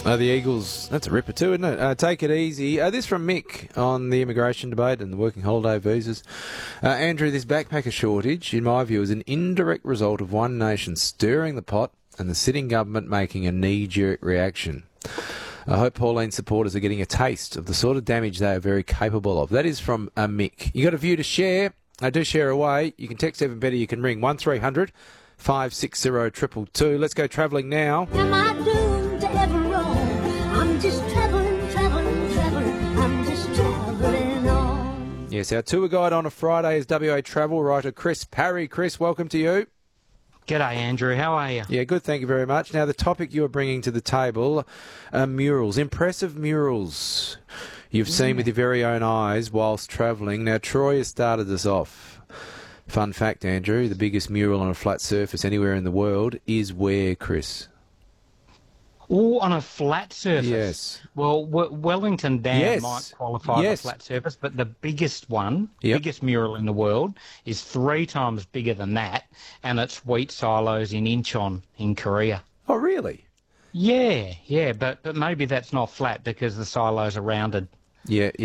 The Eagles, that's a ripper too, isn't it? Take it easy. This from Mick on the immigration debate and the working holiday visas. Andrew, this backpacker shortage, in my view, is an indirect result of one nation stirring the pot and the sitting government making a knee-jerk reaction. I hope Pauline supporters are getting a taste of the sort of damage they are very capable of. That is from Mick. You got a view to share? Do share away. You can text even better. You can ring 1300 560 222. Let's go travelling now. Am I doomed to ever roam? I'm just travelling. I'm just travelling on. Yes, our tour guide on a Friday is WA travel writer Chris Parry. Chris, welcome to you. G'day, Andrew. How are you? Yeah, good, thank you very much. Now, the topic you're bringing to the table are murals, impressive murals you've seen with your very own eyes whilst travelling. Now, Troy has started us off. Fun fact, Andrew, the biggest mural on a flat surface anywhere in the world is where, Chris? All on a flat surface? Yes. Well, Wellington Dam Yes. might qualify as a flat surface, but the biggest one, biggest mural in the world, is 3 times bigger than that, and it's wheat silos in Incheon in Korea. Oh, really? Yeah, but maybe that's not flat because the silos are rounded. Yeah.